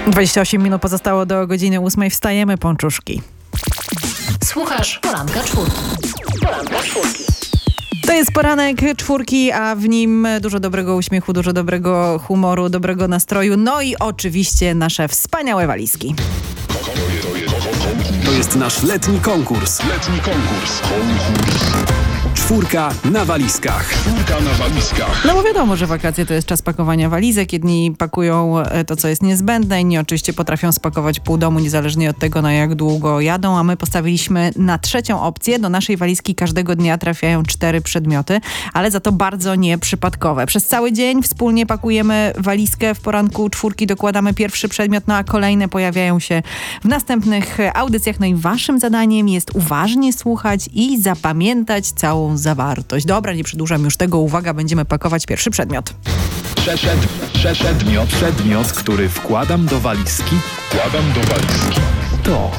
28 minut pozostało do godziny 8. Wstajemy, pączuszki. Słuchasz Poranka Czwórki. Poranka Czwórki. To jest poranek czwórki, a w nim dużo dobrego uśmiechu, dużo dobrego humoru, dobrego nastroju, no i oczywiście nasze wspaniałe walizki. To jest nasz letni konkurs. Czwórka na walizkach. No bo wiadomo, że wakacje to jest czas pakowania walizek. Jedni pakują to, co jest niezbędne, inni oczywiście potrafią spakować pół domu, niezależnie od tego, na jak długo jadą, a my postawiliśmy na trzecią opcję. Do naszej walizki każdego dnia trafiają 4 przedmioty, ale za to bardzo nieprzypadkowe. Przez cały dzień wspólnie pakujemy walizkę, w poranku czwórki dokładamy pierwszy przedmiot, no a kolejne pojawiają się w następnych audycjach. No i waszym zadaniem jest uważnie słuchać i zapamiętać całą zawartość. Dobra, nie przedłużam już tego. Uwaga, będziemy pakować pierwszy przedmiot. Przedmiot, który wkładam do walizki. To.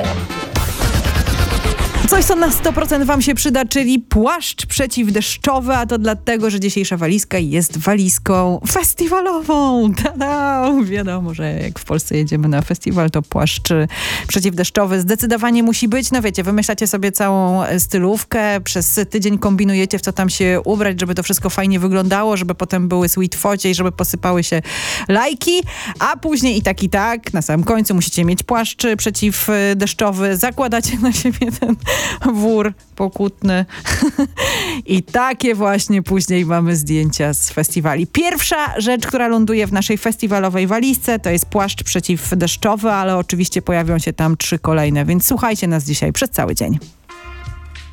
Coś, co na 100% wam się przyda, czyli płaszcz przeciwdeszczowy, a to dlatego, że dzisiejsza walizka jest walizką festiwalową. Tada! Wiadomo, że jak w Polsce jedziemy na festiwal, to płaszcz przeciwdeszczowy zdecydowanie musi być. No wiecie, wymyślacie sobie całą stylówkę, przez tydzień kombinujecie, w co tam się ubrać, żeby to wszystko fajnie wyglądało, żeby potem były sweet focie i żeby posypały się lajki, a później i tak, na samym końcu musicie mieć płaszcz przeciwdeszczowy, zakładacie na siebie ten wór pokutny i takie właśnie później mamy zdjęcia z festiwali. Pierwsza rzecz, która ląduje w naszej festiwalowej walizce, to jest płaszcz przeciwdeszczowy, ale oczywiście pojawią się tam 3 kolejne, więc słuchajcie nas dzisiaj przez cały dzień.